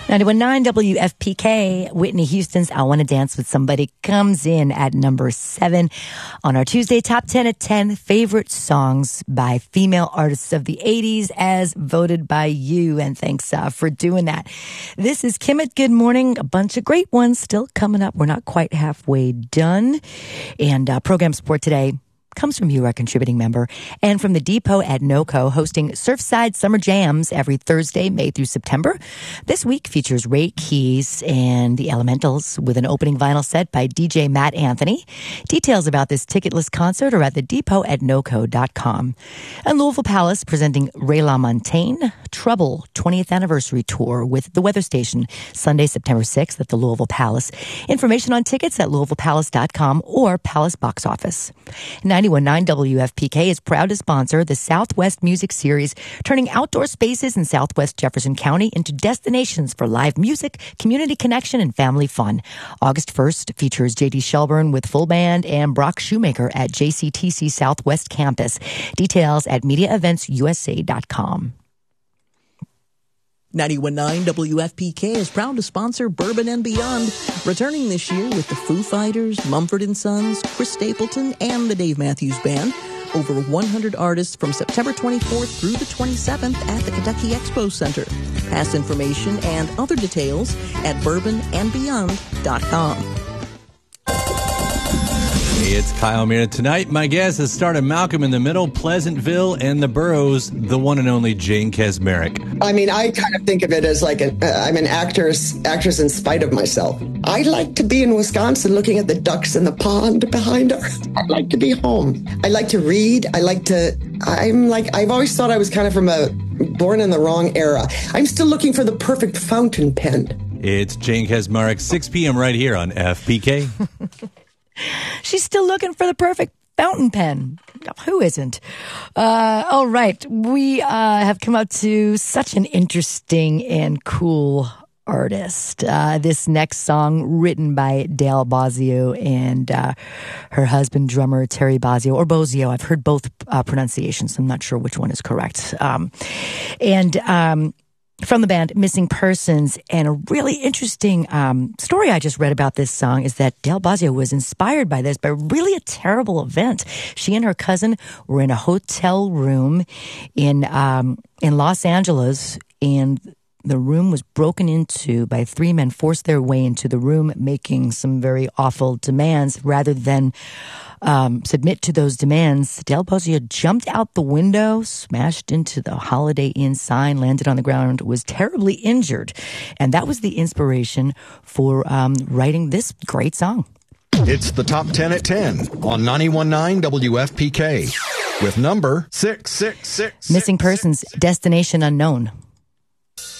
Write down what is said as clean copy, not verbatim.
91.9 WFPK, Whitney Houston's I Want to Dance with Somebody comes in at number 7 on our Tuesday Top 10 at 10 favorite songs by female artists of the 80s as voted by you. And thanks for doing that. This is Kim at Good Morning. A bunch of great ones still coming up. We're not quite halfway done. And program support today comes from you, our contributing member, and from the Depot at NOCO, hosting Surfside Summer Jams every Thursday, May through September. This week features Ray Keys and the Elementals with an opening vinyl set by DJ Matt Anthony. Details about this ticketless concert are at the Depot at NOCO.com. And Louisville Palace presenting Ray LaMontagne Trouble 20th Anniversary Tour with the Weather Station, Sunday, September 6th at the Louisville Palace. Information on tickets at LouisvillePalace.com or Palace Box Office. 91.9 WFPK is proud to sponsor the Southwest Music Series, turning outdoor spaces in Southwest Jefferson County into destinations for live music, community connection, and family fun. August 1st features J.D. Shelburne with full band and Brock Shoemaker at JCTC Southwest Campus. Details at MediaEventsUSA.com. 91.9 WFPK is proud to sponsor Bourbon and Beyond, returning this year with the Foo Fighters, Mumford & Sons, Chris Stapleton, and the Dave Matthews Band. Over 100 artists from September 24th through the 27th at the Kentucky Expo Center. Past information and other details at bourbonandbeyond.com. Hey, it's Kyle Mira. Tonight, my guest is starred in Malcolm in the Middle, Pleasantville, and The Burrows, the one and only Jane Kaczmarek. I mean, I kind of think of it as like I'm an actress in spite of myself. I like to be in Wisconsin looking at the ducks in the pond behind her. I like to be home. I like to read. I've always thought I was kind of born in the wrong era. I'm still looking for the perfect fountain pen. It's Jane Kaczmarek, 6 p.m. right here on FPK. She's still looking for the perfect fountain pen. Who isn't? All right. We have come up to such an interesting and cool artist. This next song written by Dale Bozzio and her husband, drummer Terry Bozzio, or Bozzio. I've heard both pronunciations. I'm not sure which one is correct. From the band Missing Persons. And a really interesting story I just read about this song is that Dale Bozzio was inspired by this, by really a terrible event. She and her cousin were in a hotel room in Los Angeles, and the room was broken into by 3 men, forced their way into the room, making some very awful demands. Rather than submit to those demands, Dale Bozzio jumped out the window, smashed into the Holiday Inn sign, landed on the ground, was terribly injured. And that was the inspiration for writing this great song. It's the Top 10 at 10 on 91.9 WFPK with number 666. Missing Persons, Destination Unknown.